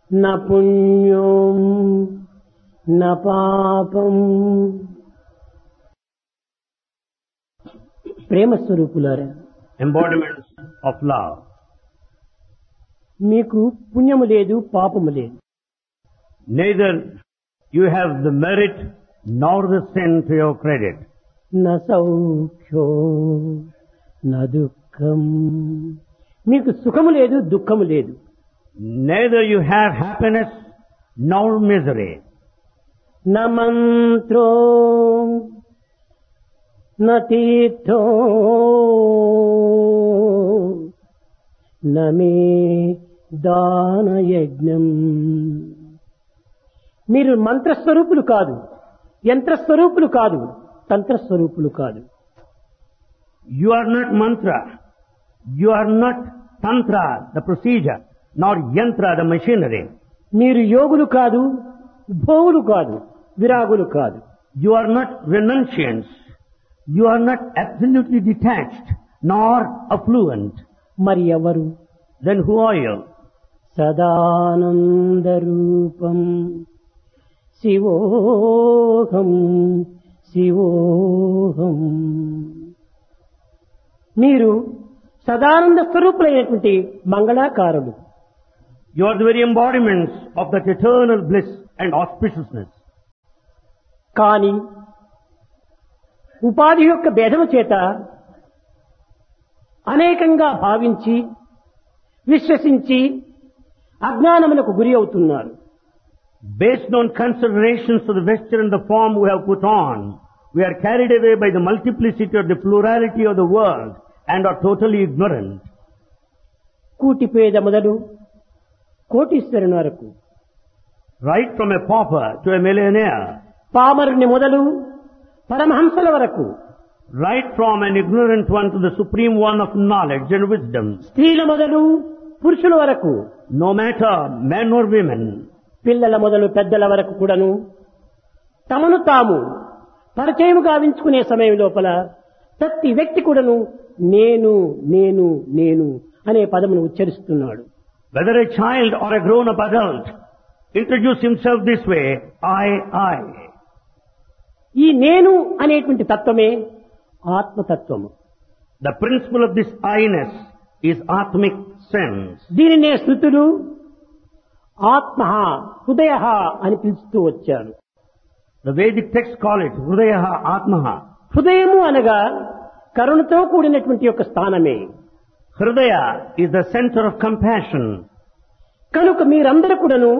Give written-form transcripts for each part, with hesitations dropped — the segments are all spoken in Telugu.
న పుణ్యం న పాపం. ప్రేమ స్వరూపులారా, embodiments of love. మీకు పుణ్యము లేదు, పాపము లేదు. Neither you have the merit nor the sin to your credit. న సౌఖ్యో న దుఃఖం, మీకు సుఖము లేదు, దుఃఖము లేదు. Neither you have happiness nor misery. న మంత్రో న తీర్థో న మే దాన యజ్ఞం. మీరు మంత్రస్వరూపులు కాదు, యంత్రస్వరూపులు కాదు, తంత్రస్వరూపులు కాదు. You are not mantra. You are not tantra, the procedure, nor yantra, the machinery. మీరు యోగులు కాదు, భోగులు కాదు, విరాగులు కాదు. You are not renunciants. You are not absolutely detached, nor affluent. మరి ఎవరు? Then who are you? Sadananda రూపం శివోహం శివోహం. మీరు Sadananda స్వరూపులైనటువంటి మంగళాకారులు. You are the very embodiments of that eternal bliss and auspiciousness. కానీ ఉపాధి యొక్క భేదము చేత అనేకంగా భావించి విశ్వసించి అజ్ఞానములకు గురి అవుతున్నారు. Based on considerations of the vesture and the form we have put on, we are carried away by the multiplicity or the plurality of the world and are totally ignorant. కూటిపేద మొదలు కోటీశ్వరుని వరకు, Right from a pauper to a millionaire, పామరుని మొదలు పరమహంసల వరకు, right from an ignorant one to the supreme one of knowledge and wisdom, స్త్రీల మొదలు పురుషుల వరకు, no matter men or women, పిల్లల మొదలు పెద్దల వరకు కూడాను తమను తాము పరిచయం గావించుకునే సమయం లోపల ప్రతి వ్యక్తి కూడాను నేను నేను నేను అనే పదమును ఉచ్చరిస్తున్నాడు. whether a child or a grown-up adult, introduce himself this way, I. ఈ నేను అనేటువంటి తత్వమే ఆత్మతత్వము. The principle of this I-ness is Atmic sense. దీనినే శృతులు ఆత్మ హృదయ అని పిలుస్తూ వచ్చారు. The Vedic texts call it Hrudayaha Atmaha. హృదయము అనగా కరుణతో కూడినటువంటి యొక్క స్థానమే. Hridaya is the center of compassion. కనుక మీరందరూ కూడాను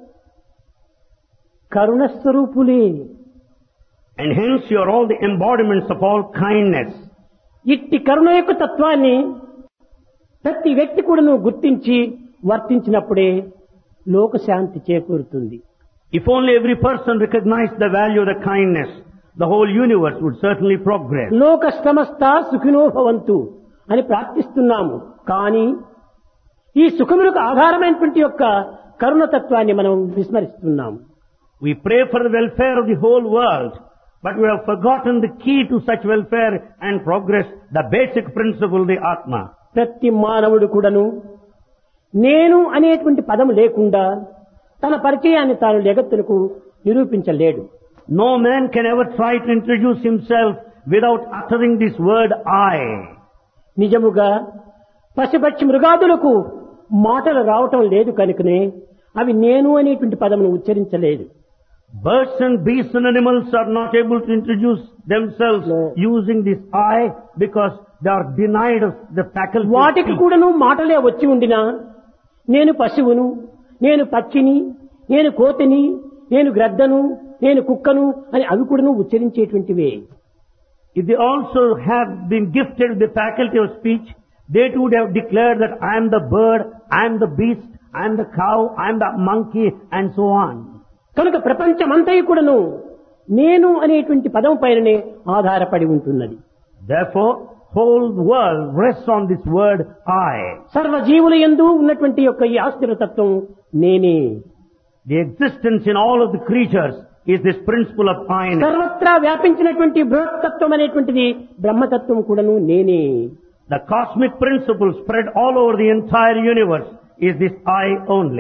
కరుణ స్వరూపులే. And hence you are all the embodiments of all kindness. ఇట్టి కరుణ యొక్క తత్వాన్ని ప్రతి వ్యక్తి కూడాను గుర్తించి వర్తించినప్పుడే లోకశాంతి చేకూరుతుంది. If only every person recognized the value of the kindness, the whole universe would certainly progress. లోక సమస్త సుఖినో భవంతు అని ప్రార్థిస్తున్నాము. కానీ ఈ సుఖములకు ఆధారమైనటువంటి యొక్క కరుణతత్వాన్ని మనం విస్మరిస్తున్నాము. We pray for the welfare of the whole world, but we have forgotten the key to such welfare and progress, the basic principle, the Atma. ప్రతి మానవుడు కూడాను నేను అనేటువంటి పదము లేకుండా తన పరిచయాన్ని తాను జగత్తులకు నిరూపించలేడు. No man can ever try to introduce himself without uttering this word I. నిజముగా పశుపక్షి మృగాదులకు మాటలు రావటం లేదు కనుకనే అవి నేను అనేటువంటి పదమును ఉచ్చరించలేదు. Birds and beasts and animals are not able to introduce themselves using this I because they are denied of the faculty of వాటికి speech. కూడాను మాటలే వచ్చి ఉండినా నేను పశువును, నేను పక్షిని, నేను కోతిని, నేను గ్రద్దను, నేను కుక్కను అని అవి కూడాను ఉచ్చరించేటువంటివే. If they also have been gifted with the faculty of speech, they too would have declared that I am the bird, I am the beast, I am the cow, I am the monkey, and so on. కనుక ప్రపంచమంతయు కూడాను నేను అనేటువంటి పదం పైననే ఆధారపడి ఉంటున్నది. Therefore, whole world rests on this word I. సర్వజీవుల యందు ఉన్నటువంటి యొక్క ఈ ఆశ్చర్యతత్వం నేనే. The existence in all of the creatures is this principle of I-ness. సర్వత్రా వ్యాపించినటువంటి బృహత్తత్వం అనేటువంటిది బ్రహ్మతత్వం కూడాను నేనే. The cosmic principle spread all over the entire universe is this I only.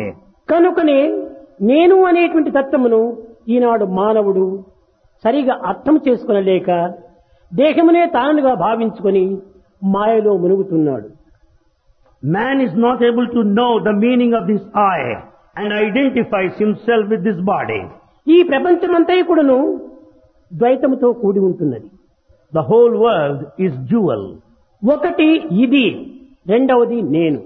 కనుకనే నేను అనేటువంటి తత్వమును ఈనాడు మానవుడు సరిగా అర్థం చేసుకొనలేక దేహమునే తానుగా భావించుకొని మాయలో మునుగుతున్నాడు. Man is not able to know the meaning of this I and identifies himself with this body. ఈ ప్రపంచమంతా కూడాను ద్వైతముతో కూడి ఉంటున్నది. The whole world is dual. ఒకటి ఇది, రెండవది నేను.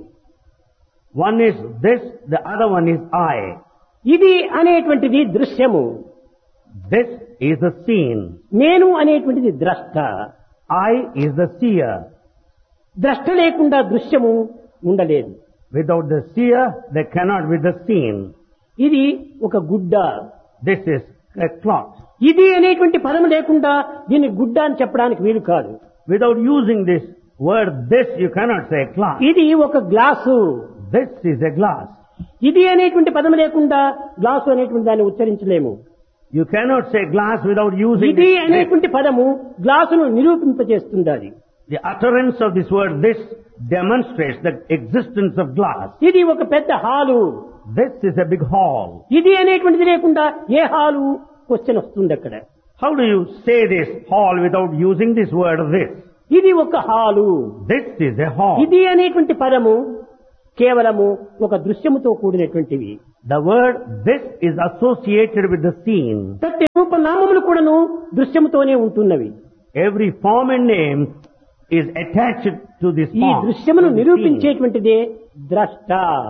One is this, the other one is I. ఇది అనేటువంటిది దృశ్యము, This is the seen. నేను అనేటువంటిది ద్రష్ట. I is the seer. ద్రష్ట లేకుండా దృశ్యము ఉండలేదు. Without the seer, there cannot be the seen. ఇది ఒక గుడ్డ. This is a cloth. ఇది అనేటువంటి పదం లేకుండా దీన్ని గుడ్డ అని చెప్పడానికి వీలు కాదు. Without using this word this, you cannot say cloth. ఇది ఒక glass. This is a glass. ఇది అనేటువంటి పదం లేకుండా గ్లాసు అనేటువంటి దాన్ని ఉచ్చరించలేము. You cannot say glass without using ఇది this. అనేటువంటి పదము గ్లాసును నిరూపింపజేస్తుంది. అది The utterance of this word this demonstrates the existence of glass. ఇది ఒక పెద్ద hall. This is a big hall. ఇది అనేటువంటిది లేకుండా ఏ హాలు క్వశ్చన్ వస్తుంది అక్కడ. How do you say this hall without using this word this? ఇది ఒక hall. This is a hall. ఇది అనేటువంటి పదము కేవలము ఒక దృశ్యముతో కూడినటువంటివి. The word this is associated with the scene. ప్రతి రూపనామములు కూడాను దృశ్యముతోనే ఉంటున్నవి. Every form and name is attached to this ఈ form. దృశ్యమును to the scene. నిరూపించేటువంటిదే ద్రష్ట.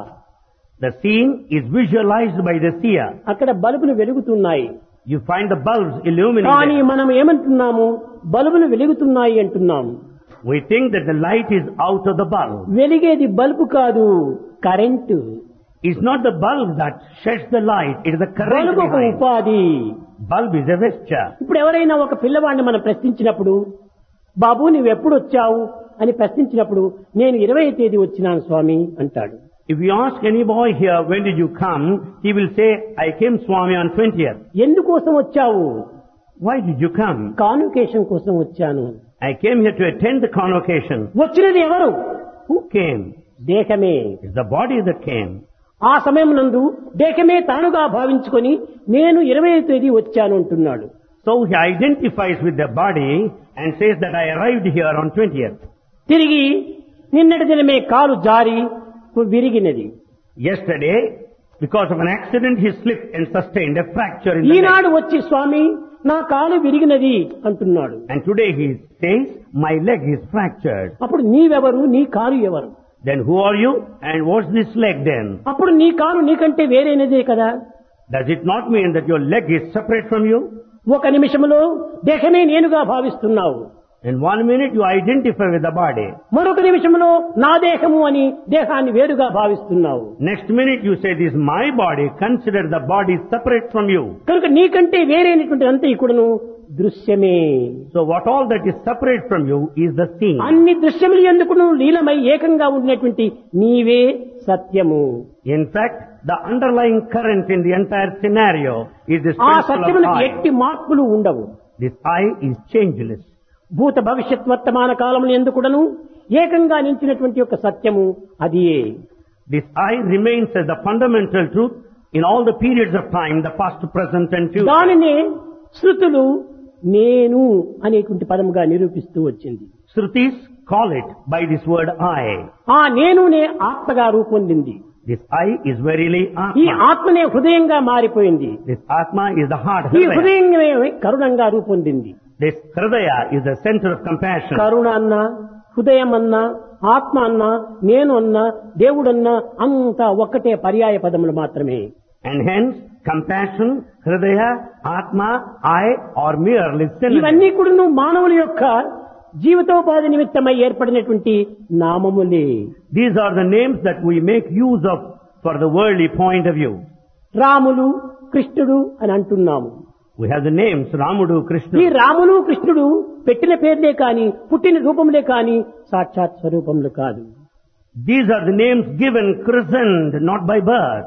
The scene is visualized by the seer. అక్కడ బల్బులు వెలుగుతున్నాయి. You find the bulbs కానీ illuminated. మనం ఏమంటున్నాము? బల్బులు వెలుగుతున్నాయి అంటున్నాము. We think that the light is out of the bulb. వెలిగేది bulb కాదు, current. It's not the bulb that sheds the light, it is the current bulb ఒక behind. ఉపాధి. Bulb is a vesture. ఇప్పుడు ఎవరైనా ఒక పిల్లవాడిని మనం ప్రశ్నించినప్పుడు, బాబు నువ్వు ఎప్పుడు వచ్చావు అని ప్రశ్నించినప్పుడు, నేను 20వ తేదీ వచ్చినాను స్వామి అంటాడు. If you ask any boy here, when did you come? He will say, I came Swami on 20th. ఎందుకోసం వచ్చావు? Why did you come? Convocation కోసం వచ్చాను. I came here to attend the convocation. వచ్చినది ఎవరు? Who came? దేహమే. It's the body that came. ఆ సమయం నందు దేహమే తానుగా భావించుకొని నేను 20వ తేదీ వచ్చాను అంటున్నాడు. So he identifies with the body and says that I arrived here on 20th. తిరిగి నిన్నటి దినమే కాలు జారి విరిగినది. Yesterday, because of an accident, he slipped and sustained a fracture in the leg. ఈనాడు వచ్చి స్వామి నా కాలు విరిగినది అంటున్నాడు. And today he says, my leg is fractured. అప్పుడు నీవెవరు, నీ కాలు ఎవరు? Then who are you and what's this leg then? అప్పుడు నీ కాలు నీకంటే వేరేనదే కదా. Does it not mean that your leg is separate from you? ఒక నిమిషంలో దేహమే నేనుగా భావిస్తున్నావు. In 1 minute you identify with the body. మరొక నిమిషంలో నా దేహము అని దేహాన్ని వేరుగా భావిస్తున్నావు. Next minute you say this is my body, consider the body separate from you. కనుక నీకంటే వేరైనటువంటి అంతా ఇక్కడను దృశ్యమే. So what all that is separate from you is the scene. అన్ని దృశ్యములు ఎందుకును లీలమై ఏకంగా ఉండినటువంటి నీవే సత్యము. In fact, the underlying current in the entire scenario is this ఆ principle సత్యములకు of I. ఎట్టి మార్పులు ఉండవు. This I is changeless. భూత భవిష్యత్ వర్తమాన కాలములు ఎందుకుడను ఏకంగా నిలిచినటువంటి యొక్క సత్యము అదియే. This I remains as the fundamental truth in all the periods of time, the past, present and future. దానినే శృతులు నేను అనేటువంటి పదముగా నిరూపిస్తూ వచ్చింది. Shrutis call it by this word I. ఆ నేనునే ఆత్మగా రూపొందింది. This I is verily ఈ Atma. ఆత్మనే హృదయంగా మారిపోయింది. This Atma is the heart, ఈ Hridaya. హృదయమే కరుణంగా రూపొందింది. This Hridaya is the center of compassion. కరుణ అన్నా, హృదయం అన్నా, ఆత్మ అన్నా, నేను అన్నా, దేవుడన్నా అంతా ఒక్కటే పర్యాయ పదములు మాత్రమే. And hence, compassion, Hridaya, Atma, I are merely ఇవన్నీ synonyms. కూడా మానవుల యొక్క జీవితోపాధి నిమిత్తమై ఏర్పడినటువంటి నామములే. These are the names that we make use of for the worldly point of view. Ramulu, కృష్ణుడు అని అంటున్నాము. We have the names Ramudu, ఈ Krishna. రాములు కృష్ణుడు పెట్టిన పేర్లే కాని, పుట్టిన రూపములే కాని, సాక్షాత్ స్వరూపములు కాదు. These are the names given, christened, not by birth.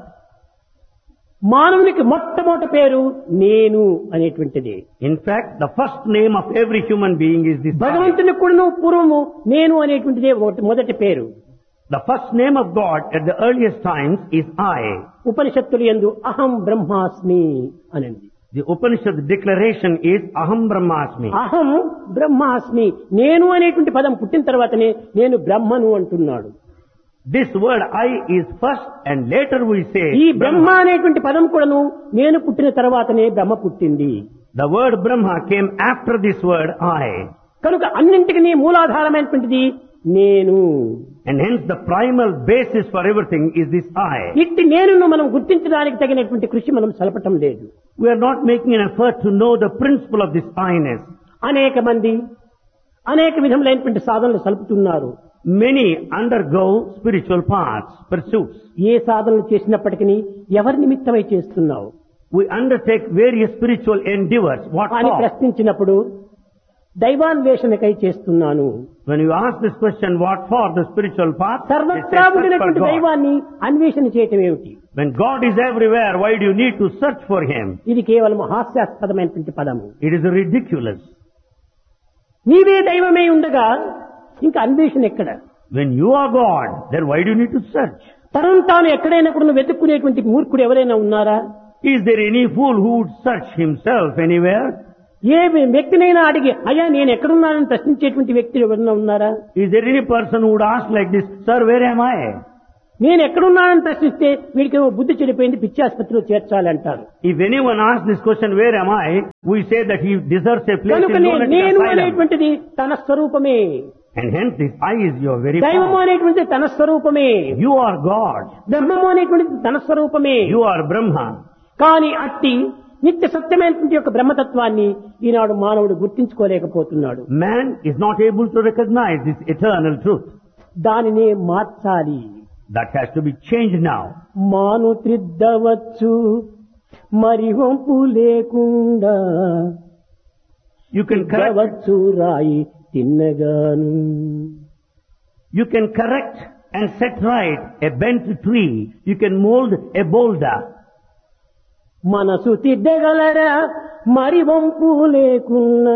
మానవునికి మొట్టమొదటి పేరు నేను అనేటువంటిది. In fact, the first name of every human being is this I. భగవంతునికి కూడా పూర్వము నేను అనేటువంటిదే మొదటి పేరు. The first name of God at the earliest times is I. ఉపనిషత్తులు యందు అహం బ్రహ్మాస్మి అనేది. The Upanishad declaration is Aham Brahmasmi. అహం బ్రహ్మాస్మి, నేను అనేటువంటి పదం పుట్టిన తర్వాతనే నేను బ్రహ్మను అంటున్నాడు. This word I is first and later we say ఈ బ్రహ్మ అనేటువంటి పదం కూడాను నేను పుట్టిన తర్వాతనే బ్రహ్మ పుట్టింది. The word Brahma came after this word I. కనుక అన్నింటికి మూలాధారమైనటువంటిది నేను. And hence the primal basis for everything is this I. ఇట్టి నేనును మనం గుర్తించడానికి తగినటువంటి కృషి మనం సలపటం లేదు. We are not making an effort to know the principle of this I-ness. అనేక మంది అనేక విధములైనటువంటి సాధనలు సలుపుతున్నారు. Many undergo spiritual paths, pursuits. ఏ సాధనలు చేసినప్పటికీ ఎవరి నిమిత్తమై చేస్తున్నావు We undertake various spiritual endeavors. What అని for? ప్రశ్నించినప్పుడు దైవాన్వేషణకై చేస్తున్నాను. When you ask this question, what for the spiritual path? They say, సర్వత్రా search for ఉండినటువంటి God. దైవాన్ని అన్వేషణ చేయటం ఏమిటి? When God is everywhere, why do you need to search for Him? ఇది కేవలం హాస్యాస్పదమైనటువంటి పదము. It is ridiculous. నీవే దైవమే ఉండగా ఇంకా అన్వేషణ ఎక్కడ? When you are God, then why do you need to search? తనను తాను ఎక్కడైనా కూడా వెతుక్కునేటువంటి మూర్ఖుడు ఎవరైనా ఉన్నారా? Is there any fool who would search himself anywhere? ఏ వ్యక్తినైనా అడిగి అయ్యా నేను ఎక్కడున్నానని ప్రశ్నించేటువంటి వ్యక్తులు ఎవరైనా ఉన్నారా? Is there any person who would ask like this, Sir, where am I? నేను ఎక్కడున్నానని ప్రశ్నిస్తే వీడికి బుద్ధి చెడిపోయింది, పిచ్చి ఆసుపత్రిలో చేర్చాలి అంటారు. If anyone asks this question, where am I? We say that he deserves a place కనుక in lunatic నేను asylum. అనేటువంటిది తన స్వరూపమే. And hence this I is your very దైవము part. అనేటువంటిది తన స్వరూపమే. You are God. బ్రహ్మము అనేటువంటిది తన స్వరూపమే. You are Brahma. కానీ అట్టి నిత్య సత్యమైనటువంటి యొక్క బ్రహ్మతత్వాన్ని ఈనాడు మానవుడు గుర్తించుకోలేకపోతున్నాడు. Man is not able to recognize this eternal truth. దానినే మార్చాలి. That has to be changed now. మాను త్రిద్దవచ్చు మరి వంపు లేకుండా You can correct, వచ్చు రాయి తిన్నగాను. you can correct and set right a bent tree. You can mold a boulder. మనసు తిద్దగలరా మరి వంపు లేకున్నా.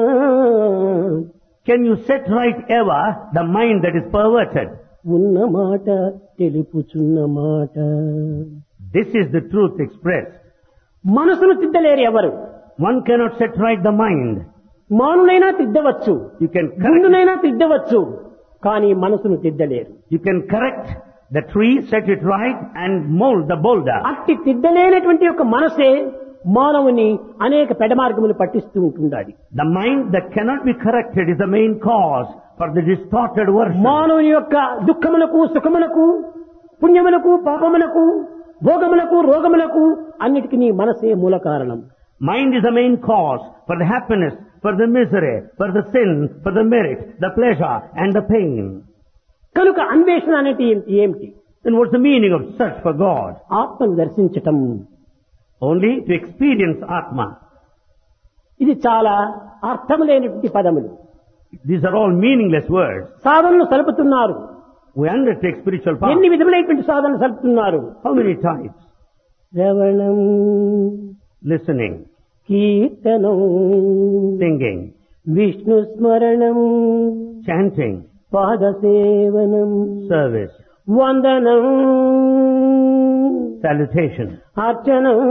Can you set right ever the mind that is perverted? ఉన్న మాట తెలుపుచున్న మాట. This is the truth expressed. మనసును తిద్దలేరు ఎవరు. One cannot set right the mind. మానునైనా తిద్దవచ్చు, You can correct, గుండునైనా తిద్దవచ్చు, కానీ మనసును తిద్దలేరు. you can correct the tree, set it right and mold the boulder. అట్టి తిద్దలేనటువంటి యొక్క మనసే మానవుని అనేక పెడమార్గములు పట్టిస్తూ ఉంటుండాలి. The mind that cannot be corrected is the main cause for the distorted version. మానవుని యొక్క దుఃఖములకు సుఖములకు పుణ్యములకు పాపములకు భోగములకు రోగములకు అన్నిటికీ మనసే మూల కారణం. Mind is the main cause for the happiness, for the misery, for the sin, for the merit, the pleasure and the pain. కనుక అన్వేషణ అనేది ఏమిటి? Then what's the meaning of search for God? ఆత్మను దర్శించటం. Only to experience Atma. ఇది చాలా అర్థం లేనటువంటి పదములు. These are all meaningless words. సాధనలు సలుపుతున్నారు. We undertake spiritual path. ఎన్ని విధములైనటువంటి సాధనలు సలుపుతున్నారు? How many types? శ్రవణం, Listening, కీర్తనం, singing, విష్ణు స్మరణం, chanting, పాదసేవనం, service, వందనం, salutation, అర్చనం,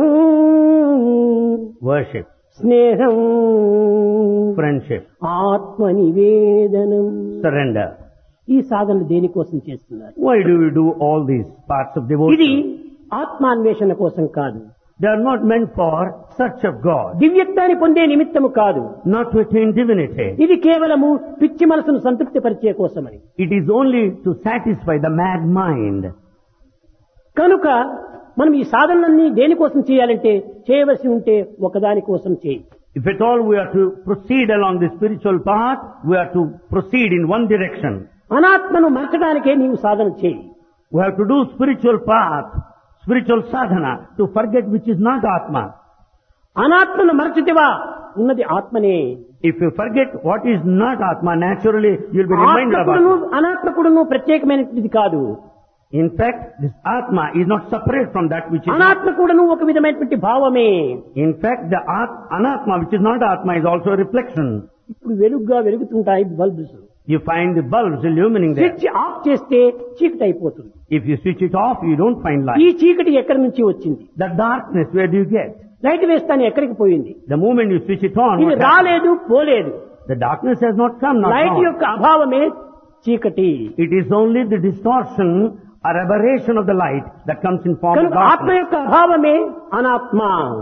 worship, స్నేహం, friendship, ఆత్మ నివేదనం. surrender. ఈ సాధనలు దేనికోసం చేస్తున్నారు? Why do we do all these parts of ఇది devotion? ఆత్మాన్వేషణ కోసం కాదు, They are not meant for search of God, దివ్యత్వాన్ని పొందే నిమిత్తము కాదు. not to attain divinity. ఇది కేవలము పిచ్చి మనసును సంతృప్తి పరిచే కోసమని. It is only to satisfy the mad mind. కనుక మనం ఈ సాధనలన్నీ దేనికోసం చేయాలంటే చేయవలసి ఉంటే ఒకదాని కోసం చేయి. If at all we are to proceed along the spiritual path, we are to proceed in one direction. అనాత్మను మరచడానికే నీవు సాధన చేయి. We have to do spiritual path, spiritual sadhana, to forget which is not Atma. అనాత్మను మరచితివా ఉన్నది ఆత్మనే. If you forget what is not Atma, naturally you will be reminded of ఆత్మకుడును Atma. అనాత్మకుడును ప్రత్యేకమైనది కాదు. In fact, this Atma is not separate from that which is not. అనాత్మకుడును ఒక విధమైనటువంటి భావమే. In fact, the Anatma which is not Atma is also a reflection. ఇప్పుడు వెలుగుగా వెలుగుతుంటాయి bulbs. You find the bulbs illumining there. Switch off చేస్తే చీకటి అయిపోతుంది. If you switch it off, you don't find ఈ light. చీకటి ఎక్కడి నుంచి వచ్చింది? The darkness, where do you get? Light వేస్తాను ఎక్కడికి పోయింది? The moment you switch it on, ఇది what happens? రాలేదు పోలేదు. The darkness has not come, not light gone. యొక్క అభావమే చీకటి. It is only the distortion or aberration of the light that comes in form of కనుక ఆత్మ darkness. యొక్క అభావమే అనాత్మ.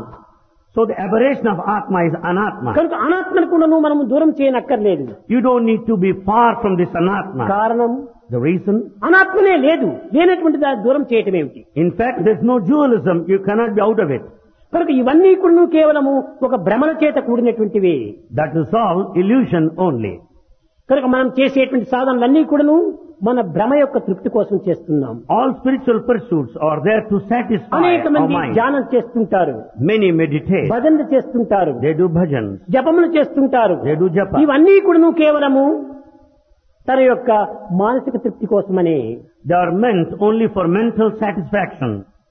So the aberration of Atma is Anatma. కనుక అనాత్మను కూడా మనము దూరం చేయనక్కర్లేదు. You don't need to be far from this Anatma. కారణం The reason? అనాత్మనే లేదు, లేనటువంటి దాన్ని దూరం చేయటం ఏమిటి? In fact, there's no dualism. You cannot be out of it. కనుక ఇవన్నీ కూడా కేవలము ఒక భ్రమల చేత కూడినటువంటివి. That is all illusion only. కనుక మనం చేసేటువంటి సాధనలన్నీ కూడాను మన భ్రమ యొక్క తృప్తి కోసం చేస్తున్నాం. All spiritual pursuits are there to satisfy అనేక our మంది mind. ధ్యానం చేస్తుంటారు, Many meditate. భజనలు చేస్తుంటారు, They do bhajans. జపములు చేస్తుంటారు. They do japa. ఇవన్నీ కూడాను కేవలము తన యొక్క మానసిక తృప్తి కోసమని. They are meant only for mental satisfaction.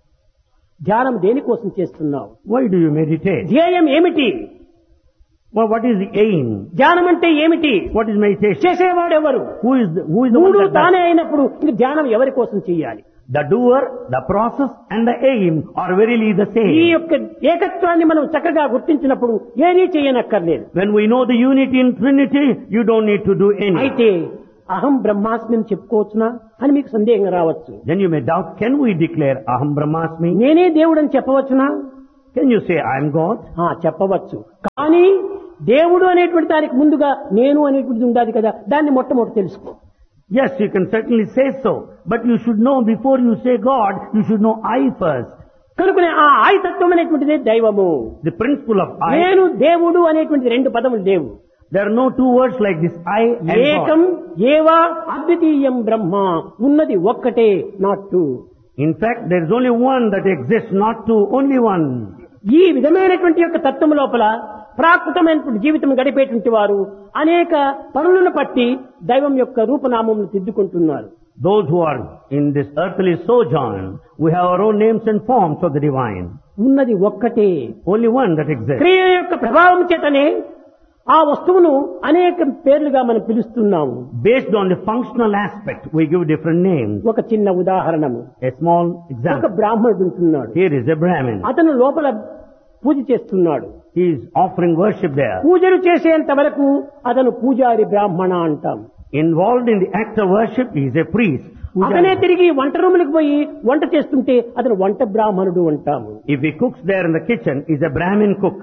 ధ్యానం దేనికోసం చేస్తున్నావు? Why do you meditate? ధ్యేయం ఏమిటి? Well, what is the aim? ధ్యానం అంటే ఏమిటి? What is meditation? చేసేవాడెవరు? Who is the one మూడు that does? తానే అయినప్పుడు ఇంక ధ్యానం ఎవరి కోసం చేయాలి? The doer, the process and the aim are verily the ఈ same. యొక్క ఏకత్వాన్ని మనం చక్కగా గుర్తించినప్పుడు ఏదీ చేయనక్కర్లేదు. When we know the unity in Trinity, you don't need to do any. అయితే అహం బ్రహ్మాస్మి అని చెప్పుకోవచ్చునా అని మీకు సందేహం రావచ్చు. Then you may doubt, can we declare Aham Brahmasmi? నేనే దేవుడని చెప్పవచ్చునా? Can you say I am God? చెప్పవచ్చు. కానీ దేవుడు అనేటువంటి దానికి ముందుగా నేను అనేటువంటిది ఉండాలి కదా, దాన్ని మొట్టమొదటి తెలుసుకో. Yes, you can certainly say so. But you should know, before you say God, you should know I first. కనుకనే ఆ ఆయతత్వం అనేటువంటిదే దైవము. The principle of I. నేను దేవుడు అనేటువంటి రెండు పదములు లేవు. There are no two words like this, I and ఏకం God. ఏవా అద్వితీయం బ్రహ్మ, ఉన్నది ఒక్కటే, not two. In fact, there is only one that exists, not two, only one. ఈ విధమైనటువంటి యొక్క తత్వం లోపల ప్రాకృతమైనటువంటి జీవితం గడిపేటువంటి వారు అనేక పనులను పట్టి దైవం యొక్క రూపనామమును దిద్దుకుంటున్నారు. Those who are in this earthly sojourn, we have our own names and forms of the divine. ఉన్నది ఒక్కటే. Only one that exists. క్రియ యొక్క ప్రభావం చేతనే ఆ వస్తువును అనేక పేర్లుగా మనం పిలుస్తున్నాము. Based on the functional aspect, we give different names. ఒక చిన్న ఉదాహరణము. A small ఒక example. బ్రాహ్మణుడు ఉంటున్నాడు. Here is a Brahmin. అతను లోపల పూజ చేస్తున్నాడు. He is offering worship there. పూజలు చేసేంత వరకు అతను పూజారి బ్రాహ్మణ అంటాం. Involved in the act of worship, he is a priest. అతనే తిరిగి వంట రూములకు పోయి వంట చేస్తుంటే అతను వంట బ్రాహ్మణుడు అంటాము. If he cooks there in the kitchen, he is a Brahmin cook.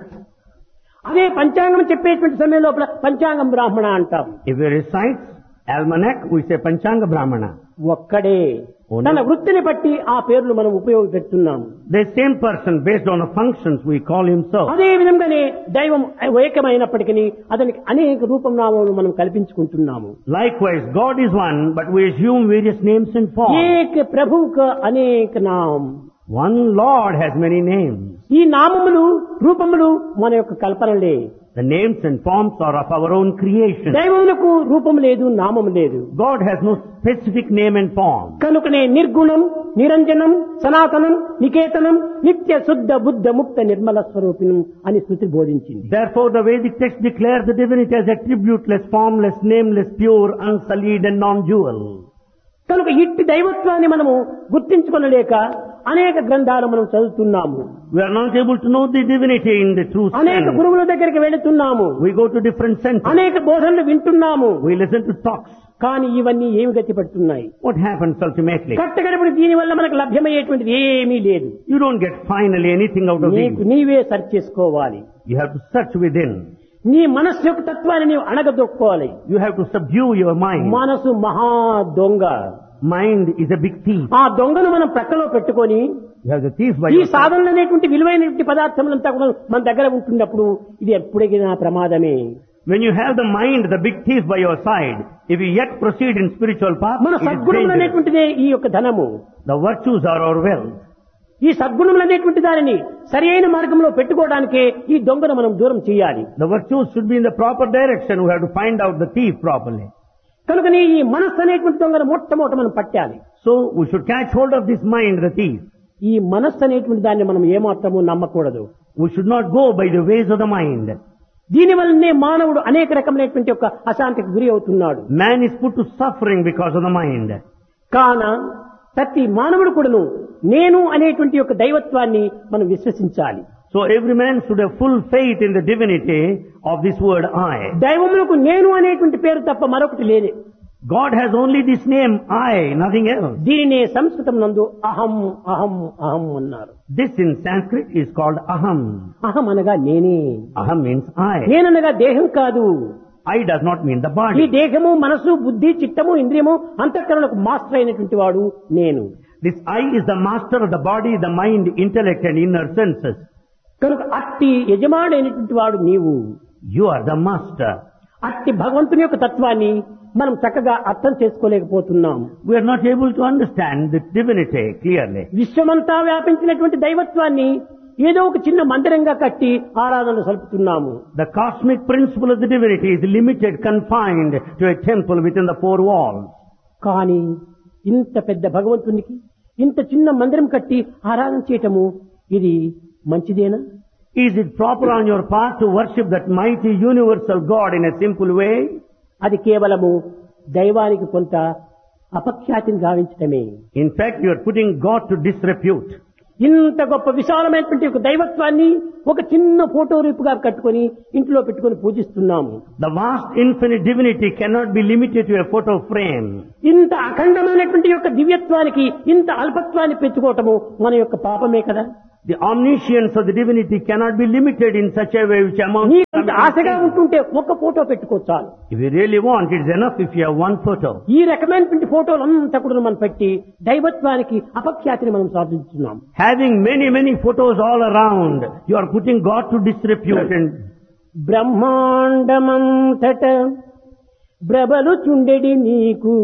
అదే పంచాంగం చెప్పేటువంటి సమయం లోపల పంచాంగం బ్రాహ్మణ అంటాం. If he recites almanac, we say Panchanga Brahmana. ఒక్కడే. Only. తన వృత్తిని బట్టి ఆ పేర్లు మనం ఉపయోగపెడుతున్నాము. The same person, based on the functions, we call him so. అదే విధంగానే దైవం ఏకమైనప్పటికీ అతనికి అనేక రూపనామాలను మనం కల్పించుకుంటున్నాము. Likewise, God is one, but we assume various names and forms. ఏక ప్రభువుక అనేక నామ్. One Lord has many names. ఈ నామములు రూపములు మన యొక్క కల్పనలే. The names and forms are of our own creation. దైవమునకు రూపం లేదు, నామం లేదు. God has no specific name and form. కనుకనే నిర్గుణం, నిరంజనం, సనాతనం, నికేతనం, నిత్య శుద్ధ బుద్ధ ముక్త నిర్మల స్వరూపిణం అని శృతి బోధించింది. Therefore, the Vedic text declares the divinity as attributeless, formless, nameless, pure, unsullied and non-dual. కనుక ఇట్టి దైవత్వాన్ని మనము గుర్తించుకొనలేక అనేక గ్రంథాలు మనం చదువుతున్నాము. We are not able to know the divinity in the true అనేక sense. గురువుల దగ్గరికి వెళుతున్నాము. We go to different centers. అనేక బోధనలు వింటున్నాము. We listen to talks. కానీ ఇవన్నీ ఏమి గతి పడుతున్నాయి? What happens ultimately? కట్టగడపడి దీని వల్ల మనకు లభ్యమయ్యేటువంటిది ఏమీ లేదు. You don't get finally anything out of నీకు these. నీవే సెర్చ్ చేసుకోవాలి. You have to search within. నీ మనస్సు యొక్క తత్వాన్ని నీవు అణగదొక్కోవాలి. You have to subdue your mind. మనసు మహా దొంగ. Mind is a big thief. ఆ దొంగను మనం ప్రక్కలో పెట్టుకొని You have the thief by ఈ your side. సాధనలు అనేటువంటి విలువైనటువంటి పదార్థములంతా కూడా మన దగ్గర ఉంటున్నప్పుడు ఇది ఎప్పుడైనా ప్రమాదమే. When you have the mind, the big thief by your side, if you yet proceed in spiritual path, మన it is సద్గుణములు dangerous. అనేటువంటిదే ఈ యొక్క ధనము. The virtues are our wealth. ఈ సద్గుణములు అనేటువంటి దానిని సరి అయిన మార్గంలో పెట్టుకోవడానికే ఈ దొంగను మనం దూరం చేయాలి. The virtues should be in the proper direction. We have to find out the thief properly. కనుకనే ఈ మనస్సు అనేటువంటి దొంగను మొట్టమొదట మనం పట్టాలి. So we should catch hold of this mind, the thief. ఈ మనస్సు అనేటువంటి దాన్ని మనం ఏమాత్రము నమ్మకూడదు. We should not go by the ways of the mind. దీనివల్లనే మానవుడు అనేక రకమైనటువంటి ఒక అశాంతికి గురి అవుతున్నాడు. Man is put to suffering because of the mind. కాన ప్రతి మానవుడు కూడాను నేను అనేటువంటి ఒక దైవత్వాన్ని మనం విశ్వసించాలి. So every man should have full faith in the divinity of this word I. దైవములకు నేను అనేటువంటి పేరు తప్ప మరొకటి లేదు. God has only this name I, nothing else. దీనినే సంస్కృతం నందు అహం అహం అహం అన్నారు. This in Sanskrit is called aham. అహం అనగా నేనే. Aham means I. నేననగా దేహం కాదు. I does not mean the ఈ body. దేహము మనసు బుద్ధి చిత్తము ఇంద్రియము అంతఃకరణకు మాస్టర్ అయినటువంటి వాడు నేను. This I is the master of the body, the mind, intellect and inner senses. కనుక అట్టి యజమానుడైనటువంటి వాడు నీవు. You are the master. అట్టి భగవంతుని యొక్క తత్వాన్ని మనం చక్కగా అర్థం చేసుకోలేకపోతున్నాం. We are not able to understand the divinity clearly. విశ్వమంతా వ్యాపించినటువంటి దైవత్వాన్ని ఏదో ఒక చిన్న మందిరంగా కట్టి ఆరాధనలు సలుపుతున్నాము. The cosmic principle of the divinity is limited, confined to a temple within the four walls. కానీ ఇంత పెద్ద భగవంతునికి ఇంత చిన్న మందిరం కట్టి ఆరాధన చేయటము ఇది మంచిదేనా? Is it proper on your part to worship that mighty universal God in a simple way? అది కేవలము దైవానికి కొంత అపఖ్యాతిని గావించటమే. In fact, you are putting God to disrepute. ఇంత గొప్ప విశాలమైనటువంటి ఒక దైవత్వాన్ని ఒక చిన్న ఫోటో రూపుగా కట్టుకొని ఇంట్లో పెట్టుకొని పూజిస్తున్నాము. The vast infinite divinity cannot be limited to a photo frame. ఇంత అఖండమైనటువంటి యొక్క దివ్యత్వానికి ఇంత అల్పత్వాన్ని పెంచుకోవటము మన యొక్క పాపమే కదా. The omniscience of the divinity cannot be limited in such a way which amounts నీకు ఇంత ఆశగా ఉంటుంటే ఒక ఫోటో పెట్టుకో చాలు. If you really want, it's enough if you have one photo. ఈ రకమైనటువంటి ఫోటోలు అంతా కూడా మనం పెట్టి దైవత్వానికి అపఖ్యాతిని మనం సాధించున్నాం. Having many photos all around, you are putting God to disrepute. And బ్రహ్మాండమంతట బ్రబలు చుండెడి నీకు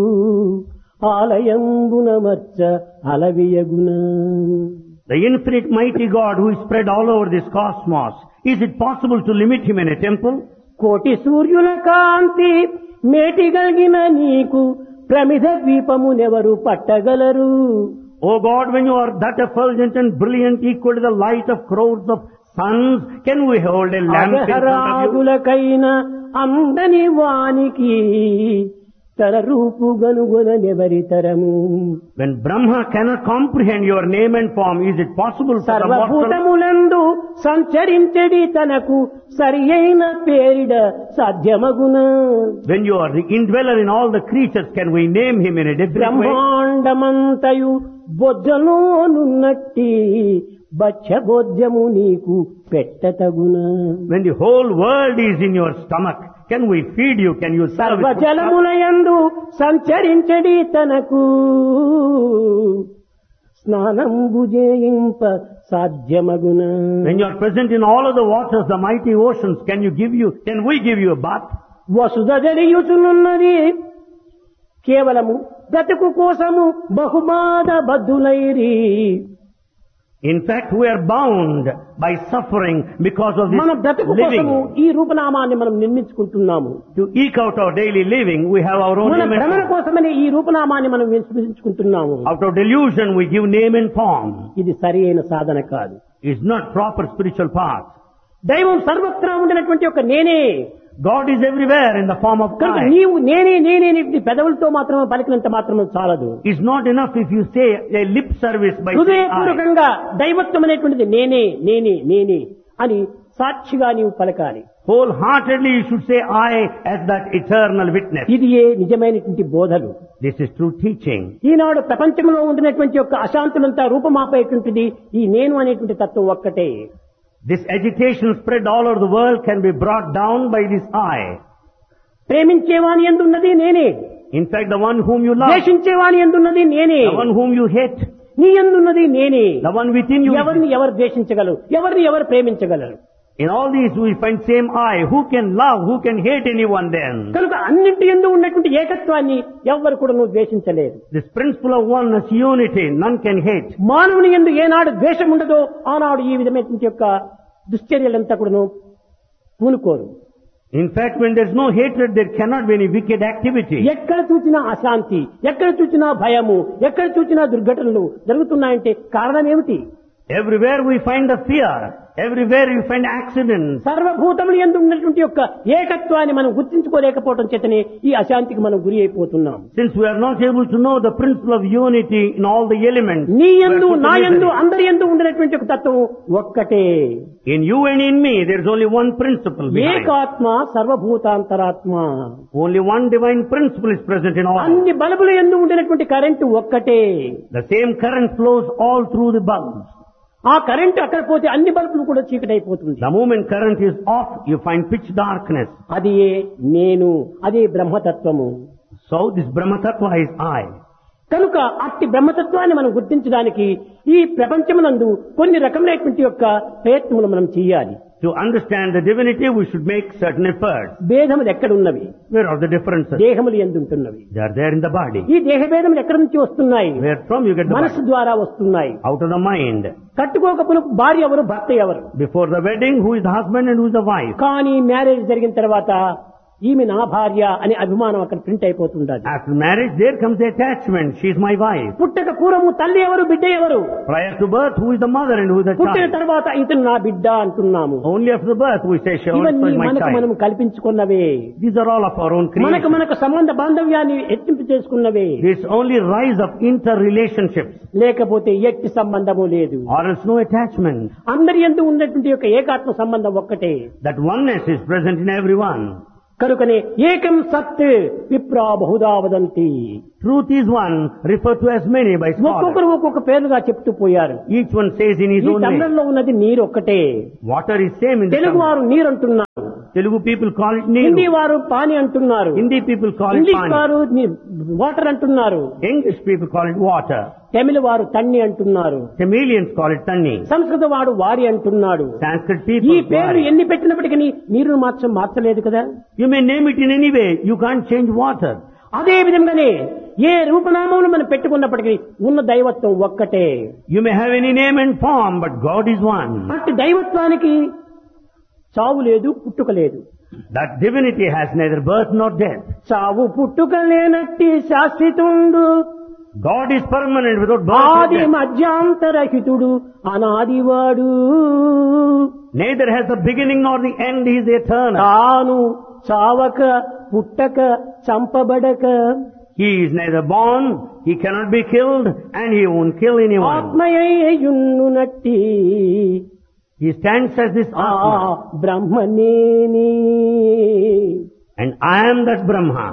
ఆలయంబున మచ్చ అలవియగున. the infinite mighty God who is spread all over this cosmos, is it possible to limit him in a temple? కోటి సూర్యుల కాంతి మేటిగలిగిన నీకు ప్రమిద ద్వీపమునెవరు పట్టగలరు. Oh God, when you are that effulgent and brilliant, equal to the light of crowds of suns, can we hold a lamp in front of you? అగహరాగులకైన అందని వానికి తర రూపు గనుగొనెవరి తరము. When Brahma cannot comprehend your name and form, is it possible for the mortal? సర్వభూతములందు సంచరించడి తనకు సరి అయిన పేరిడ సాధ్యమగున. When you are the indweller in all the creatures, can we name him in a different way? బ్రహ్మాండమంతయు బొజ్జలోనున్నట్టి భక్ష్యభోజ్యము నీకు పెట్టతగున. When the whole world is in your stomach, can we feed you? Can you serve it? సర్వజలములయందు సంచరించడి తనకు స్నానంబు చేయింప సాధ్యమగున. When you are present in all of the waters, the mighty oceans, can we give you a bath? వసుధ జరియుచునున్నది కేవలము బ్రతుకు కోసము బహుమాన బద్ధులైరి. In fact, we are bound by suffering because of మన బ్రతుకు this కోసము living. ఈ రూపనామాన్ని మనం నిర్మించుకుంటున్నాము. To eke out our daily living, we have our own మన name and భ్రమణ form. కోసమని ఈ రూపనామాన్ని మనం నిర్మించుకుంటున్నాము. Out of delusion, we give name and form. ఇది సరి అయిన సాధన కాదు. It's not proper spiritual path. దైవం సర్వత్రా ఉండినటువంటి ఒక నేనే. God is everywhere in the form of కనుక I. నీవు నేనే నేనే నీ పెదవులతో మాత్రమే పలికినంత మాత్రమే చాలదు. It's not enough if you say a lip service by saying I. హృదయపూర్వకంగా దైవత్వం అనేటువంటిది నేనే నేనే నేనే అని సాక్షిగా నీవు పలకాలి. Wholeheartedly you should say I as that eternal witness. ఇది ఏ నిజమైనటువంటి బోధలు. This is true teaching. ఈనాడు ప్రపంచంలో ఉండినటువంటి యొక్క అశాంతులంతా రూపమాపేటువంటిది ఈ నేను అనేటువంటి తత్వం ఒక్కటే. This agitation spread all over the world can be brought down by this I. ప్రేమించేవాని ఎందున్నది నేనే. In fact, the one whom you love, ద్వేషించేవాని ఎందున్నది నేనే. the one whom you hate, నీ ఎందున్నది నేనే. the one within you. ఎవరిని ఎవరు ద్వేషించగలరు, ఎవరిని ఎవరు ప్రేమించగలరు. In all these we find same I. Who can love, who can hate anyone then? కనుక అన్నింటి యందు ఉన్నటువంటి ఏకత్వాన్ని ఎవ్వరు కూడా నువ్వు ద్వేషించలేరు. This principle of oneness, unity, none can hate. మానవుని యందు ఏనాడు ద్వేషం ఉండదో ఆనాడు ఈ విధమైనటువంటి యొక్క దుశ్చర్యలంతా కూడాను పూనుకోరు. In fact, when there is no hatred, there cannot be any wicked activity. ఎక్కడ చూసినా అశాంతి, ఎక్కడ చూసినా భయము, ఎక్కడ చూసినా దుర్ఘటనలు జరుగుతున్నాయంటే కారణం ఏమిటి? Everywhere we find the fear. Everywhere you find accidents. సర్వభూతములు యందు ఉన్నటువంటి యొక్క ఏకత్వాన్ని మనం గుర్తించుకోలేకపోవడం చేతనే ఈ అశాంతికి మనం గురి అయిపోతున్నాం. Since we are not able to know the principle of unity in all the elements. నీ యందు నా యందు అందరి యందు ఉండేటువంటి ఒక తత్వం ఒక్కటే. In you and in me there is only one principle behind. ఏకాత్మ సర్వభూతాంతరాత్మ. Only one divine principle is present in all. అన్ని బల్బుల యందు ఉండేటువంటి కరెంటు ఒక్కటే. The same current flows all through the bulbs. ఆ కరెంటు అక్కడ పోతే అన్ని బల్బులు కూడా చీకటైపోతుంది. The moment current is off, you find pitch darkness. అది నేను, అదే బ్రహ్మతత్వము. So this Brahma Tattva is I. కనుక అట్టి బ్రహ్మతత్వాన్ని మనం గుర్తించడానికి ఈ ప్రపంచమునందు కొన్ని రకములైనటువంటి యొక్క ప్రయత్నములు మనం చేయాలి. To understand the divinity, we should make certain efforts. భేదములు ఎక్కడున్నవి? Where are the differences? దేహములు ఎందుంటున్నవి? They are there in the body. ఈ దేహ భేదములు ఎక్కడి నుంచి వస్తున్నాయి? Where from you get the మనసు body? ద్వారా వస్తున్నాయి. Out of the mind. కట్టుకోకపోయిన భార్య ఎవరు, భర్త ఎవరు? Before the wedding, who is the husband and who is the wife? కానీ మ్యారేజ్ జరిగిన తర్వాత ఈమె నా భార్య అనే అభిమానం అక్కడ print అయిపోతుండదు. After marriage, there comes the attachment. She is my wife. పుట్టక పూర్వము తల్లి ఎవరు, బిడ్డ ఎవరు? Prior to birth, who is the mother and who is the పుట్టిన child? తర్వాత ఇతను నా బిడ్డ అంటున్నాము. Only after the birth we say, she ఇవన్నీ is my మనకు child. మనం కల్పించుకున్నవే. These are all of our own creation. మనకు సంబంధ బాంధవ్యాన్ని హెచ్చింపు చేసుకున్నవే. This only rise of interrelationships. లేకపోతే ఎట్టి సంబంధము లేదు. Or else no attachment. అందరి యందు ఉన్నటువంటి యొక్క ఏకాత్మ సంబంధం ఒక్కటే. That oneness is present in everyone. కనుకనే ఏకం సత్ విప్రా Bahuda వదంతి. Truth is one, referred to as many by scholars. ఒక్కొక్కరు ఒక్కొక్క పేరుగా చెప్తూ పోయారు. Each one says in his ఈ own way. తమిళంలో ఉన్నది నీరు ఒక్కటే. Water is same in the Telugu Tamil. వారు నీరు అంటున్నారు. Telugu people call it Hindi Neeru. వారు పాని అంటున్నారు. Hindi people call it English Pani. వారు వాటర్ అంటున్నారు. English people call it water. తమిళ వారు తన్ని అంటున్నారు. Tamilians call it Tanni. సంస్కృత వాడు వారి అంటున్నాడు. Sanskrit ఈ people పేరు Wari. ఎన్ని పెట్టినప్పటికీ నీరును మాత్రం మార్చలేదు కదా. You may name it in any way. You can't change water. అదే విధంగానే ఏ రూపనామమును మనం పెట్టుకున్నప్పటికీ ఉన్న దైవత్వం ఒక్కటే. You may have any name and form, but God is one. అట్టి దైవత్వానికి చావు లేదు, పుట్టుక లేదు. That divinity has neither birth nor death. చావు పుట్టుక లేనట్టి శాశ్వతుండు, God is permanent without birth or ఆది death. మధ్యాంతరహితుడు, అనాదివాడు. Neither has the beginning nor the end. He is eternal. తాను చావక పుట్టక చంపబడక He is neither born, he cannot be killed, and he won't kill anyone. ఆత్మయ్యున్నట్టి He stands as this ఆ Atma. బ్రహ్మనేని. And I am that Brahma.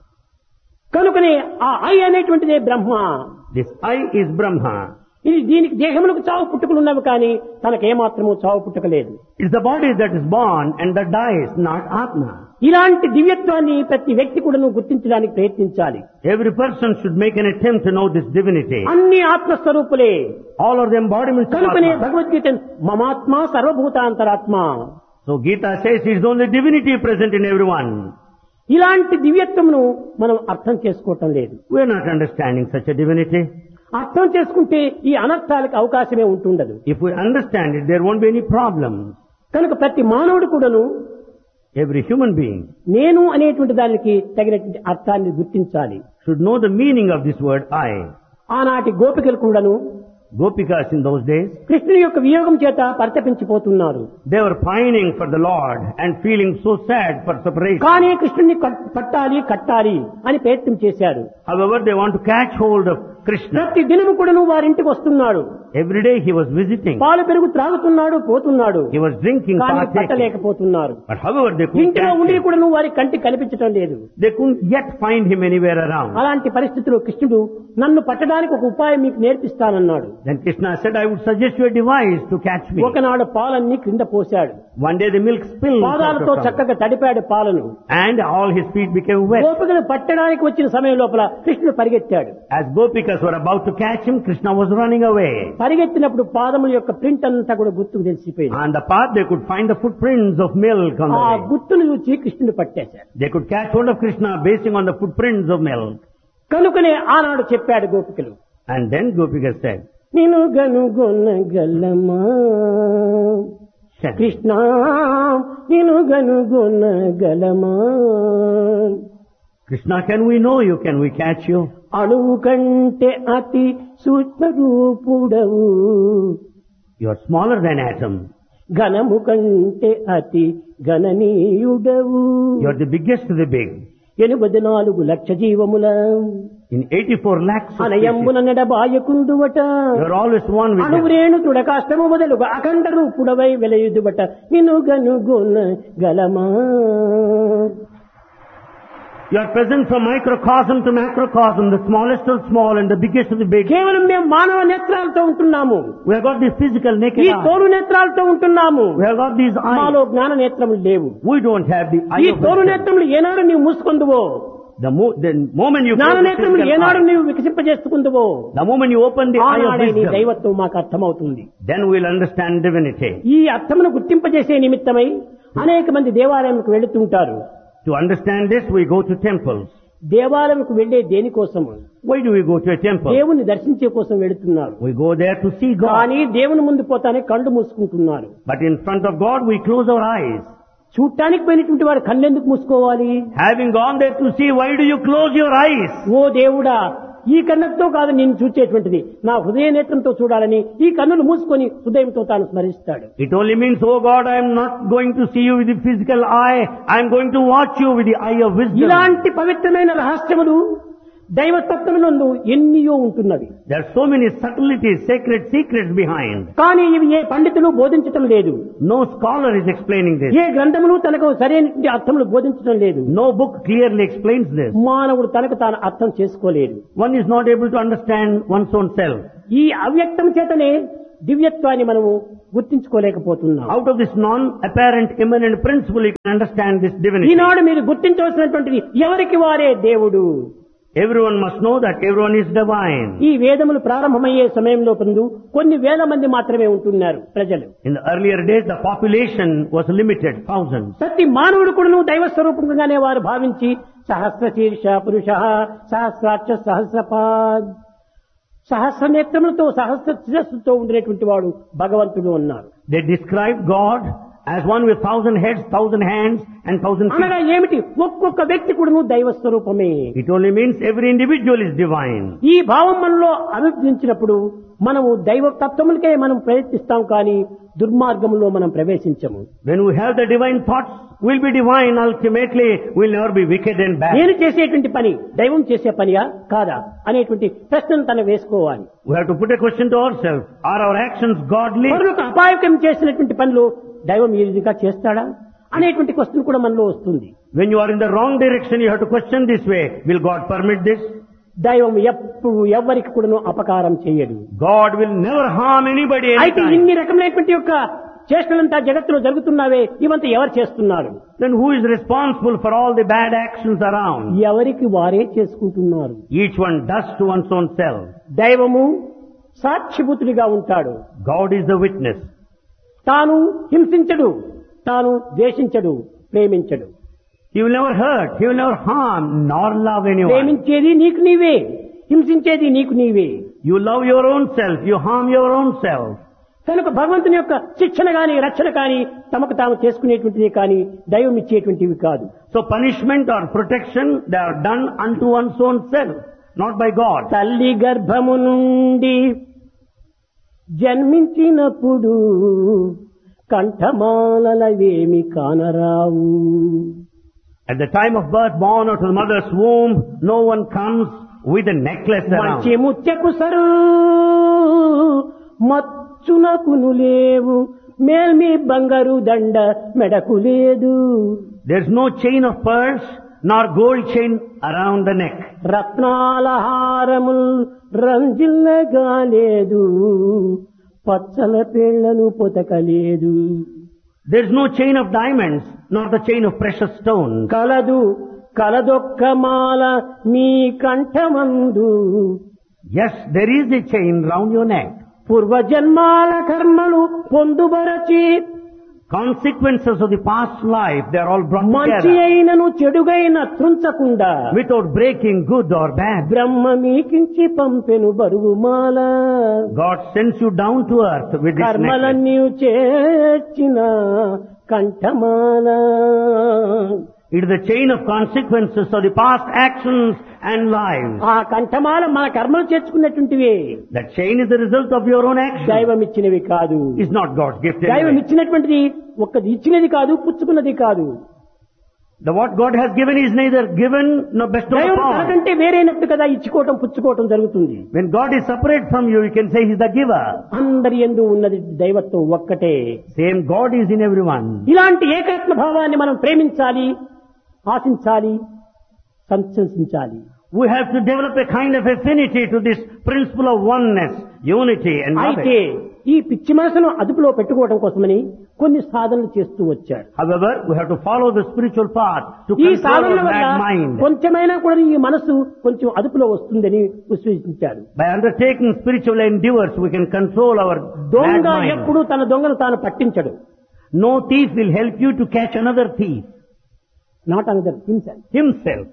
కనుకనే ఆ I అనేటువంటిదే Brahma. This I is Brahma. ఇది దీనికి దేహములకు చావు పుట్టుకలు ఉన్నవి కానీ తనకేమాత్రము చావు పుట్టుక లేదు. It's the body that is born and that dies, not Atma. ఇలాంటి దివ్యత్వాన్ని ప్రతి వ్యక్తి కూడా గుర్తించడానికి ప్రయత్నించాలి. Every person should make an attempt to know this divinity. అన్ని ఆత్మస్వరూపులే. All are the embodiments of కనుకనే Atma. Bhagavad Gita మమాత్మ సర్వభూతాంతరాత్మ. So Gita says it is only divinity present in everyone. ఇలాంటి దివ్యత్వమును మనం అర్థం చేసుకోవటం లేదు. We are not understanding such a divinity. అర్థం చేసుకుంటే ఈ అనర్థాలకు అవకాశమే ఉంటుండదు. If we understand it, there won't be any problem. కనుక ప్రతి మానవుడు కూడాను Every human being నేను అనేటువంటి దానికి తగినటువంటి అర్థాన్ని గుర్తించాలి. should know the meaning of this word I. ఆనాటి గోపికలు కూడాను Gopikas in those days, కృష్ణుని యొక్క వియోగం చేత పరితపించిపోతున్నారు. they were pining for the Lord and feeling so sad for separation. కానీ కృష్ణుని పట్టాలి కట్టాలి అని ప్రయత్నం చేశారు. However, they want to catch hold of Krishna. ప్రతి దినము కూడాను వారింటికి వస్తున్నాడు. Every day he was visiting. పాలు పెరుగు త్రాగుతున్నాడు, పోతున్నాడు. He was drinking, కానీ partaking. పట్టలేకపోతున్నారు. But however, they couldn't ఇంటిలో catch ఉండి him. కూడాను వారి కంటికి కనిపించటం లేదు. They couldn't yet find him anywhere around. అలాంటి పరిస్థితిలో కృష్ణుడు నన్ను పట్టడానికి ఒక ఉపాయం మీకు నేర్పిస్తానన్నాడు. Then Krishna said, I would suggest you a device to catch me. ఒకనాడు పాలన్నీ క్రింద పోశాడు. One day the milk spilled out పాదాలతో of him, చక్కగా తడిపాడు పాలను. and all his feet became wet. గోపికను పట్టడానికి వచ్చిన సమయం లోపల కృష్ణుడు పరిగెత్తాడు. As Gopikas were about to catch him, Krishna was running away. పరిగెత్తినప్పుడు పాదముల యొక్క ప్రింట్ అంతా కూడా గుర్తుకు తెలిసిపోయింది. On the path they could find the footprints of milk on the ఆ way. గుర్తును చూసి కృష్ణుడు పట్టేశాడు. They could catch hold of Krishna basing on the footprints of milk. కనుకనే ఆనాడు చెప్పాడు గోపికలు, And then Gopikas said, నిన్ను గనుగొనగలమా Shed. కృష్ణ, నిన్ను గనుగొనగలమా. Krishna, can we know you? Can we catch you? అణువు కంటే అతి సూక్ష్మ రూపుడవు, You are smaller than atom. ఘనము కంటే అతి గణనీయుడవు. You are the biggest of the big. 84 lakh జీవముల In 84 lakhs of species, అనయంబున నడబాయకుండువట. you are always one with them. అణువురేణు తుడకాష్టము మొదలుగా అఖండ రూపుడవై వెలయుదుబట నిన్ను గనుగొన గలమా. You are present from microcosm to macrocosm, the smallest of small and the biggest of the big. కేవలం మేము మానవ నేత్రాలతో ఉంటున్నాము. We have got these physical naked ఈ eyes. తోలు నేత్రాలతో ఉంటున్నాము. We have got these మాలో eyes. జ్ఞాన నేత్రములు లేవు. We don't have the ఈ eye of తోలు wisdom. నేత్రములు ఏనాడు నీవు మూసుకుందువో, The moment you జ్ఞాన close the నేత్రములు physical ఏనాడు eye, నీవు వికసింపజేసుకుందువో, the moment you open the eye of ఆనాడే నీ wisdom, దైవత్వం మాకు అర్థమవుతుంది. then we will understand divinity. ఈ అర్థమును గుర్తింపజేసే నిమిత్తమై అనేక మంది దేవాలయంకు వెళుతుంటారు. To understand this, we go to temples. దేవాలయంకు వెళ్లే దేనికోసము? Why do we go to a temple? దేవుని దర్శించే కోసం వెళుతున్నారు. We go there to see God. కానీ దేవుని ముందు పోతానే కళ్ళు మూసుకుంటున్నారు. But in front of God, we close our eyes. చూడటానికి పోయినటువంటి వారు కళ్ళెందుకు మూసుకోవాలి? Having gone there to see, why do you close your eyes? ఓ దేవుడా, ఈ కన్నుతో కాదు నేను చూచేటువంటిది, నా హృదయ నేత్రంతో చూడాలని ఈ కన్నులు మూసుకొని హృదయంతో తాను స్మరిస్తాడు. It only means, oh God, I am not going to see you with the physical eye. I am going to watch you with the eye of wisdom. ఇలాంటి పవిత్రమైన రహస్యములు దైవతత్వమునందు ఎన్నియో ఉంటున్నవి. There are so many subtleties, sacred secrets behind. కానీ ఇవి ఏ పండితులు బోధించటం లేదు. No scholar is explaining this. ఏ గ్రంథములు తనకు సరైన అర్థములు బోధించడం లేదు. No book clearly explains this. మానవుడు తనకు తాను అర్థం చేసుకోలేడు. One is not able to understand one's own self. ఈ అవ్యక్తం చేతనే దివ్యత్వాన్ని మనము గుర్తించుకోలేకపోతున్నాం. Out of this non-apparent immanent principle, you can understand this divinity. ఈనాడు మీరు గుర్తించవలసినటువంటిది ఎవరికి వారే దేవుడు. Everyone must know that everyone is divine. ఈ వేదములు ప్రారంభమయ్యే సమయంలో కొన్ని వేల మంది మాత్రమే ఉంటున్నారు ప్రజలు. In the earlier days, the population was limited, thousands. ప్రతి మానవుడు కూడాను దైవ స్వరూపంగానే వారు భావించి సహస్ర శీర్ష పురుష, సహస్రాక్ష సహస్రపాద్, సహస్ర నేత్రములతో సహస్ర శిరస్సుతో ఉండేటువంటి వాడు భగవంతుడు అన్నారు. They described God as one with 1,000 heads, 1,000 hands and 1,000 feet. అనగా ఏమిటి? ఒక్కొక్క వ్యక్తి కూడాను దైవ స్వరూపమే. It only means every individual is divine. ఈ భావం మనలో అభివృద్ధించినప్పుడు మనము దైవ తత్వములకే మనం ప్రయత్నిస్తాం, కానీ దుర్మార్గంలో మనం ప్రవేశించము. When we have the divine thoughts, we'll be divine. Ultimately, we'll never be wicked and bad. నేను చేసేటువంటి పని దైవం చేసే పనియా కాదా అనేటువంటి ప్రశ్నను తను వేసుకోవాలి. We have to put a question to ourselves. Are our actions godly? పరులకు అపాయకం చేసినటువంటి పనులు దైవం ఈ విధంగా చేస్తాడా అనేటువంటి క్వశ్చన్ కూడా మనలో వస్తుంది. When you are in the wrong direction, you have to question this way. Will God permit this? దైవం ఎప్పుడు ఎవరికి కూడాను అపకారం చేయడు. God will never harm anybody అయితే anytime. ఇన్ని రకమైనటువంటి యొక్క చేష్టలంతా జగత్తులో జరుగుతున్నావే, ఇవంతా ఎవరు చేస్తున్నారు? Then who is responsible for all the bad actions around? ఎవరికి వారే చేసుకుంటున్నారు. Each one does to one's own self. దైవము సాక్షిభూతుడిగా ఉంటాడు. God is the witness. తాను హింసించడు, తాను ద్వేషించడు, ప్రేమించడు. He will never hurt, he will never harm, nor love anyone. ప్రేమించేది నీకు నీవే, హింసించేది నీకు నీవే. You love your own self, you harm your own self. కనుక భగవంతుని యొక్క శిక్షణ గాని రక్షణ కాని తమకు తాము చేసుకునేటువంటిది కానీ దైవం ఇచ్చేటువంటివి కాదు. So punishment or protection, they are done unto one's own self, not by God. తల్లి గర్భము నుండి జన్మించినప్పుడు కంఠమాలవేమి కానరావు. At the time of birth, born out of the mother's womb, no one comes with a necklace around. మంచి ముత్యపు సరు మచ్చునకును లేవు, మేల్మి బంగారు దండ మెడకు లేదు. There's no chain of pearls, nor gold chain around the neck. రత్నాల హారముల్ రంజిల్లగా లేదు, పచ్చల పేళ్లను పొతకలేదు. There's no chain of diamonds, nor the chain of precious stones. కలదొక్క Mala me కంఠమందు. Yes, there is a chain round your neck. పూర్వజన్మాల కర్మలు పొందుబరచి Consequences of the past life, they are all brought మంచి together. అయినను చెడుగైన త్రుంచకుండా Without breaking good or bad. బ్రహ్మ మీకించి పంపెను బరువుమాల. God sends you down to earth with this necklace. కర్మలన్నీ చేర్చిన కంఠమాల. It is the chain of consequences of the past actions and lives. ఆ కంఠమాల మన కర్మలు చేర్చుకున్నటువంటివే. That chain is the result of your own actions. దైవం ఇచ్చినవి కాదు. It's not God's gift. దైవం Anyway. ఇచ్చినటువంటిది ఒక్కది ఇచ్చినది కాదు, పుచ్చుకున్నది కాదు. What God has given is neither given nor bestowed దైవం upon. తనకంటే వేరైనట్టు కదా ఇచ్చుకోవటం పుచ్చుకోవటం జరుగుతుంది. When God is separate from you, you can say He's the giver. అందరి యందు ఉన్నది దైవత్వం ఒక్కటే. Same God is in everyone. ఇలాంటి ఏకాత్మ భావాన్ని మనం ప్రేమించాలి, ఆశించాలి, సంతసించాలి. We have to develop a kind of affinity to this principle of oneness, unity and అయితే knowledge. ఈ పిచ్చి మనసును అదుపులో పెట్టుకోవడం కోసమని కొన్ని సాధనలు చేస్తూ వచ్చాడు. However, we have to follow the spiritual path to ఈ control సాధనల our వల్ల bad mind. కొంచెమైనా కూడా ఈ మనసు కొంచెం అదుపులో వస్తుందని విశ్వసించాడు. By undertaking spiritual endeavors, we can control our bad దొంగ mind. ఎప్పుడు తన దొంగను తాను పట్టించడు. No thief will help you to catch another thief. Not another Himself.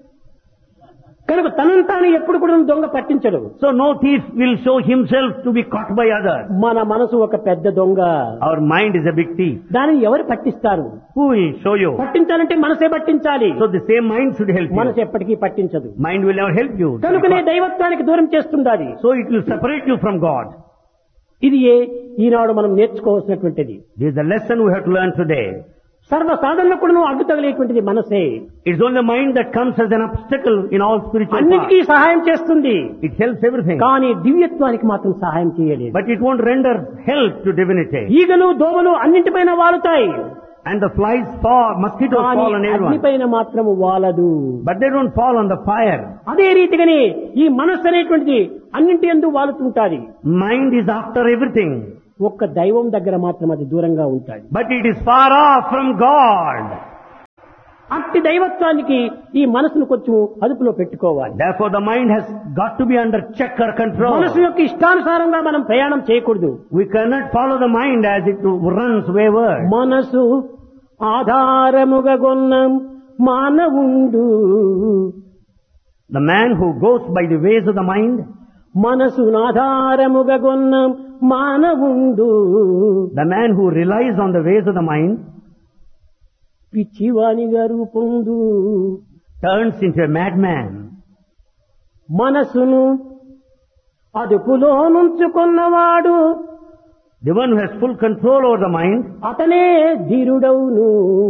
కనుక తనను తాను ఎప్పుడు కూడా దొంగ పట్టించడు. So no thief will show himself to be caught by others. మన మనసు ఒక పెద్ద దొంగ. Our mind is a big thief. దానిని ఎవరు పట్టిస్తారు? Who will show you? పట్టించాలంటే మనసే పట్టించాలి. So the same mind should help మనసు you. ఎప్పటికీ పట్టించదు. Mind will never help you. కనుకనే దైవత్వానికి దూరం చేస్తుండాలి. So it will separate you from God. ఇది ఈనాడు మనం నేర్చుకోవాల్సినటువంటిది. This is the lesson we have to learn today. సర్వ సాధనలకు కూడా అడ్డు తగిలేటువంటిది మనసే. It's only the mind that comes as an obstacle in all spiritual అన్నిటికీ paths. సహాయం చేస్తుంది, It helps everything. కానీ దివ్యత్వానికి మాత్రం సహాయం చేయలేదు. But it won't render help to divinity. ఈగలు దోమలు అన్నింటిపైన వాలుతాయి, And the flies fall, mosquitoes కానీ fall on everyone. అగ్నిపైన మాత్రం వాలదు. But they don't fall on the fire. అదే రీతిగానే ఈ మనస్సు అనేటువంటిది అన్నింటి యందు వాలుతుంటాది. Mind is after everything. ఒక్క దైవం దగ్గర మాత్రం అది దూరంగా ఉంటాది. But it is far off from God. అట్టి దైవత్వానికి ఈ మనసును కొంచెం అదుపులో పెట్టుకోవాలి. Therefore the mind has got to be under check or control. మనసు యొక్క ఇష్టానుసారంగా మనం ప్రయాణం చేయకూడదు. We cannot follow the mind as it runs wayward. మనసు ఆధారముగా గొన్న మానవుండు. The man who goes by the ways of the mind, మనసు ఆధారముగా గొన్న మానవుండు. the man who relies on the ways of the mind, పిచ్చివానిగా రూపొందు. turns into a madman. మనసును అదుపులో నుంచుకున్నవాడు The one who has full control over the mind, అతనే ధీరుడవును.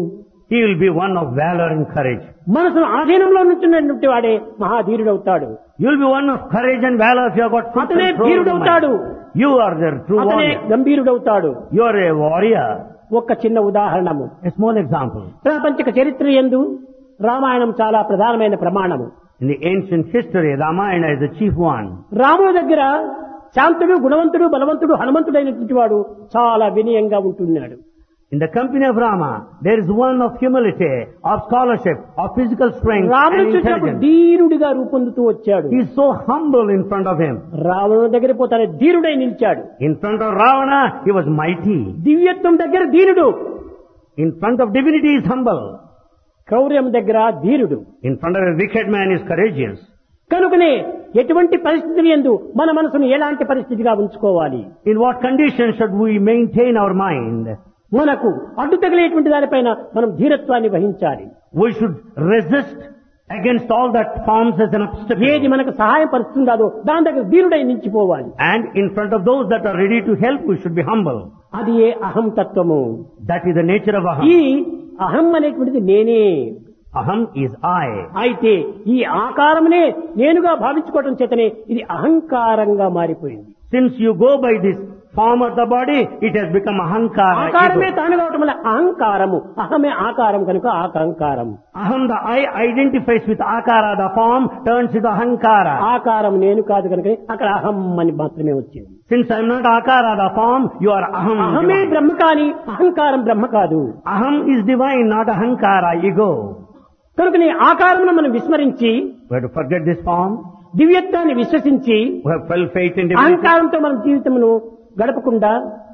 he will be one of valor and courage. మనసును ఆధీనంలో నుంచున్నటువంటి వాడే మహాధీరుడవుతాడు. You will be one of courage and valor if you have got full అతనే control over the ధీరుడవుతాడు. mind. You are the true అతనే warrior. గంభీరుడవుతాడు. You are a warrior. ఒక్క చిన్న ఉదాహరణము. A small example. ప్రాపంచిక చరిత్ర యందు రామాయణం చాలా ప్రధానమైన ప్రమాణము. In the ancient history, Ramayana is the chief one. రాముడి దగ్గర శాంతుడు, గుణవంతుడు, బలవంతుడు, హనుమంతుడైనటువంటి వాడు చాలా వినయంగా ఉంటున్నాడు. In the company of Rama, there is one of humility, of scholarship, of physical strength రాముడు and చూసినప్పుడు intelligence. ధీరుడిగా రూపొందుతూ వచ్చాడు. He is so humble in front of him. రావణుడి దగ్గర పోతానే ధీరుడై నిలిచాడు. In front of Ravana, he was mighty. దివ్యత్వం దగ్గర ధీరుడు, In front of divinity, he is humble. క్రౌర్యం దగ్గర ధీరుడు. In front of a wicked man, he is courageous. కనుకనే ఎటువంటి పరిస్థితులు యందు మన మనసును ఎలాంటి పరిస్థితిగా ఉంచుకోవాలి? In what conditions should we maintain our mind? మనకు అడ్డు తగిలేటువంటి దానిపైన మనం ధీరత్వాన్ని వహించాలి. We should resist against all that forms as an obstacle. ఏది మనకు సహాయం పరుస్తుందో దాని దగ్గర ధీరుడై నిలిచిపోవాలి. And in front of those that are ready to help, we should be humble. అది ఏ అహం తత్వము. That is the nature of ఈ aham. అహం అనేటువంటిది నేనే. Aham is I. అయితే ఈ ఆకారమునే నేనుగా భావించుకోవటం చేతనే ఇది అహంకారంగా మారిపోయింది. Since you go by this form of the body, it has become ahankara. ఆకారమే ego. తాను కావటం వల్ల అహంకారము, అహమే ఆకారం కనుక అహంకారం. Aham, the I identifies with akara, the form turns into ahankara. ఆకారం నేను కాదు కనుక అక్కడ అహం అని మాత్రమే వచ్చింది. Since I am not akara, the form, you are aham. అహమే divine. బ్రహ్మ కాని అహంకారం బ్రహ్మ కాదు. Aham is divine, not ahankara, ego. కనుక నీ ఆకారమును మనం విస్మరించి We have to forget this form. దివ్యత్వాన్ని విశ్వసించి We have full faith in divinity. అహంకారంతో మన జీవితమును గడపకుండా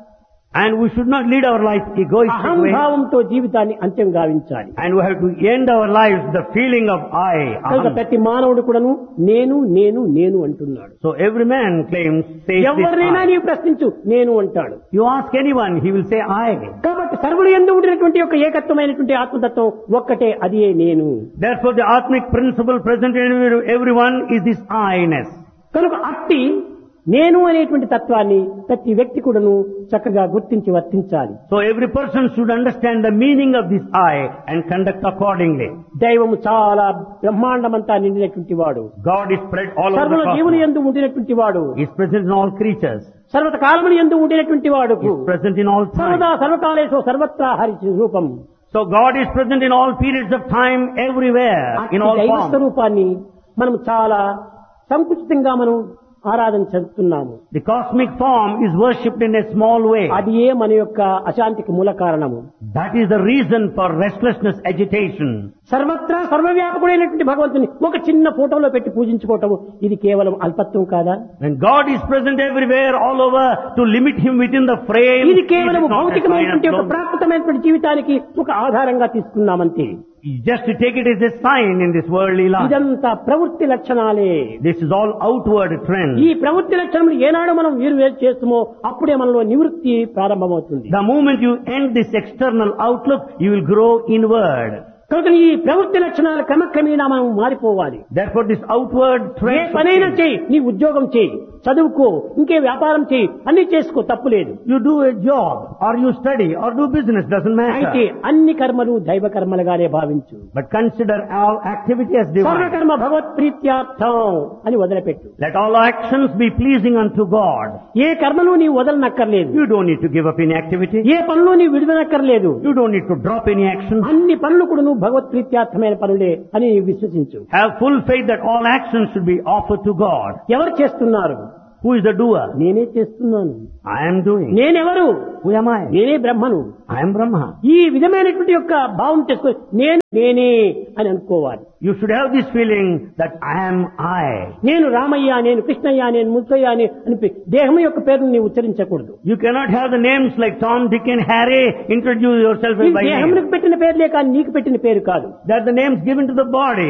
And we should not lead our life egoistic way. అహంభావంతో జీవితాన్ని అంత్యం గావించాలి. And we have to end our lives the feeling of I. కనుక ప్రతి మానవుడు కూడాను నేను నేను నేను అంటున్నాడు. So every man claims, says ఎవరినైనా this I. నీవు ప్రశ్నించు నేను అంటాడు. You ask anyone, he will say I. కాబట్టి సర్వులు యందు ఉండినటువంటి యొక్క ఏకత్వమైనటువంటి ఆత్మతత్వం ఒక్కటే, అదియే నేను. Therefore the Atmic principle present in everyone is this I-ness. కనుక అట్టి నేను అనేటువంటి తత్వాన్ని ప్రతి వ్యక్తి కూడాను చక్కగా గుర్తించి వర్తించాలి. So every person should understand the meaning of this I and conduct accordingly. దైవము చాలా బ్రహ్మాండమంతా నిండినటువంటి వాడు. God is spread all over సర్వుల the జీవుల cosmos. యందు ఉండినటువంటి వాడు. He is present in all creatures. సర్వత కాలముల యందు ఉండినటువంటి వాడు. He is present in all సర్వదా time. సర్వకాలేషు సర్వత్రా హరి రూపం. So God is present in all periods of time, everywhere, in all దైవ forms. స్వరూపాన్ని మనం చాలా సంకుచితంగా మనం ఆరాధన చేస్తున్నాము. The cosmic form is worshipped in a small way. అది ఏ మన యొక్క అశాంతికి మూల కారణము. That is the reason for restlessness, agitation. సర్వత్రా సర్వవ్యాపకుడైనటువంటి భగవంతుని ఒక చిన్న ఫోటోలో పెట్టి పూజించుకోవటం ఇది కేవలం అల్పత్వం కాదా? When God is present everywhere, all over, to limit Him within the frame, ఇది is కేవలం not a sign of భౌతికమైనటువంటి ఒక love. ప్రాకృతమైనటువంటి జీవితానికి ఒక ఆధారంగా తీసుకున్నామంతే. Just to take it as a sign in this worldly life. ఇదంతా ప్రవృత్తి లక్షణాలే. This is all outward trend. ఈ ప్రవృత్తి లక్షణములు ఏనాడు మనం వేరు చేస్తామో అప్పుడే మనలో నివృత్తి ప్రారంభమవుతుంది. The moment you end this external outlook, you will grow inward. కనుక ఈ ప్రవృత్తి లక్షణాలు క్రమక్రమేణా మనం మారిపోవాలి. Therefore this outward A trend. పనైనా చేయి, నీ ఉద్యోగం చేయి, చదువుకో, ఇంకే వ్యాపారం చేయి, అన్ని చేసుకో, తప్పు లేదు. You do a job, or you study, or do business, doesn't అయితే matter. అన్ని కర్మలు దైవ కర్మలుగానే భావించు. But consider all activity as divine. సర్వకర్మ భగవత్ప్రీత్యార్థం అని వదిలిపెట్టు. Let all actions be pleasing unto God. ఏ కర్మలు నీవు వదలనక్కర్లేదు. You don't need to give up any activity. ఏ పనులు నీవు విడుదనక్కర్లేదు. You don't need to drop any action. అన్ని పనులు కూడా నువ్వు భగవత్ప్రీత్యార్థమైన పనులే అని నీవు విశ్వసించు. Have full faith that all actions should be offered to God. ఎవరు చేస్తున్నారు? Who is the doer? నేనే చేస్తున్నాను. I am doing. నేనెవరు? Who am I? నేనే బ్రహ్మను. I am Brahma. ఈ విధమైనటువంటి యొక్క భావం చేసుకో, నేనే అని అనుకోవాలి. You should have this feeling that I am I. నేను రామయ్య, నేను కృష్ణయ్య, నేను ముత్తయ్య అని దేహం యొక్క పేరును నీవు ఉచ్చరించకూడదు. You cannot have the names like Tom, Dick and Harry. Introduce yourself ఈ by name. దేహమునికి పెట్టిన పేర్లే కానీ నీకు పెట్టిన పేరు కాదు. They are the names given to the body.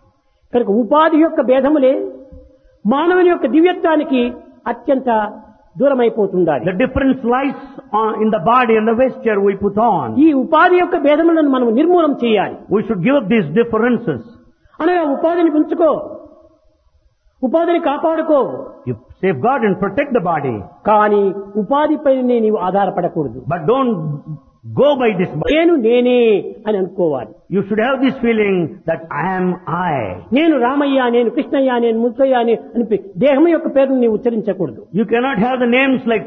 కనుక ఉపాధి యొక్క భేదములే మానవుని యొక్క దివ్యత్వానికి అత్యంత దూరమైపోతుండాలి. The difference lies in the body and the vesture we put on. ఈ ఉపాధి యొక్క భేదములను మనం నిర్మూలం చేయాలి. We should give up these differences. అనగా ఉపాధిని ఉంచుకో, ఉపాధిని కాపాడుకో, You safeguard and protect the body. కానీ ఉపాధిపై నీవు ఆధారపడకూడదు. But don't go by this. నేనే అని అనుకోవాలి. You should have this feeling that I am I. నేను రామయ్య, నేను కృష్ణయ్య, నేను ముత్తయ్య అని దేహం యొక్క పేరును నీవు ఉచ్చరించకూడదు. You cannot have the names like